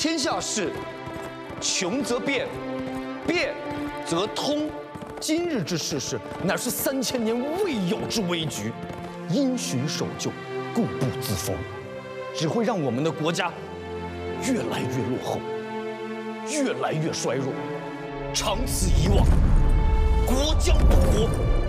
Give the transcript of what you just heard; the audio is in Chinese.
天下事，穷则变，变则通。今日之世事，乃是3000年未有之危局，因循守旧，固步自封，只会让我们的国家越来越落后，越来越衰弱。长此以往，国将不国。